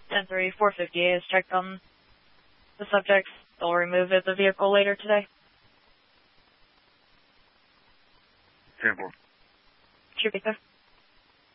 10-3, 458 has checked on the subject. They'll remove the vehicle later today. 10-4. Should be there.